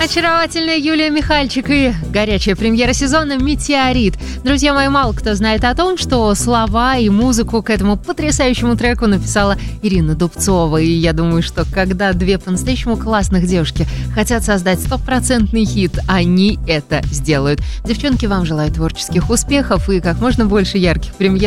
Очаровательная Юлия Михальчик и горячая премьера сезона «Метеорит». Друзья мои, мало кто знает о том, что слова и музыку к этому потрясающему треку написала Ирина Дубцова. И я думаю, что когда две по-настоящему классных девушки хотят создать стопроцентный хит, они это сделают. Девчонки, вам желаю творческих успехов и как можно больше ярких премьер